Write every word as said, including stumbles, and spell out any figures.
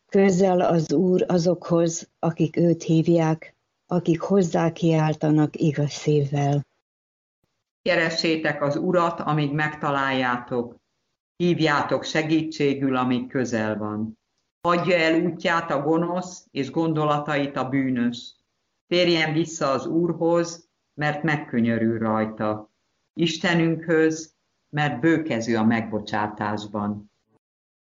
Közel az Úr azokhoz, akik őt hívják, akik hozzá kiáltanak igaz szívvel. Keressétek az Urat, amíg megtaláljátok. Hívjátok segítségül, amíg közel van. Hagyja el útját a gonosz, és gondolatait a bűnös. Térjen vissza az Úrhoz, mert megkönyörül rajta. Istenünkhöz, mert bőkezű a megbocsátásban.